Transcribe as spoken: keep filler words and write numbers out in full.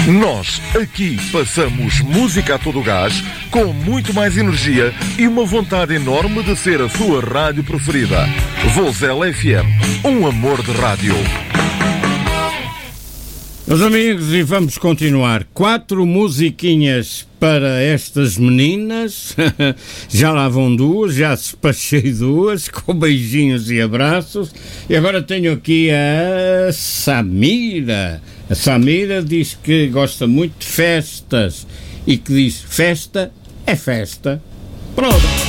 Nós aqui passamos música a todo gás, com muito mais energia e uma vontade enorme de ser a sua rádio preferida. Vozela F M, um amor de rádio. Meus amigos, e vamos continuar. Quatro musiquinhas para estas meninas. Já lá vão duas, já despachei duas, com beijinhos e abraços. E agora tenho aqui a Samira. A Samira diz que gosta muito de festas e que diz: festa é festa. Pronto.